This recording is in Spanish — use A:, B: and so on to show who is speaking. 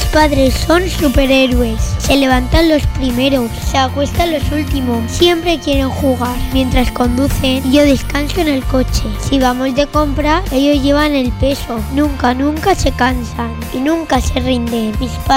A: padres son superhéroes. Se levantan los primeros, se acuestan los últimos. Siempre quieren jugar mientras conducen y yo descanso en el coche. Si vamos de compra, ellos llevan el peso. Nunca se cansan y nunca se rinden. Mis padres